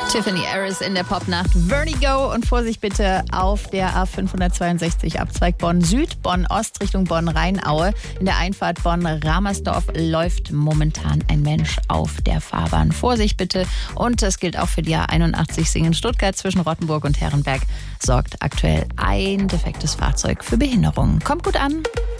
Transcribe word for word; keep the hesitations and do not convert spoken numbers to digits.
Tiffany Harris in der Popnacht Vertigo und Vorsicht bitte auf der A fünfhundertzweiundsechzig Abzweig Bonn Süd, Bonn Ost Richtung Bonn Rheinaue. In der Einfahrt Bonn-Ramersdorf läuft momentan ein Mensch auf der Fahrbahn. Vorsicht bitte und das gilt auch für die A einundachtzig Singen-Stuttgart zwischen Rottenburg und Herrenberg. Sorgt aktuell ein defektes Fahrzeug für Behinderungen. Kommt gut an.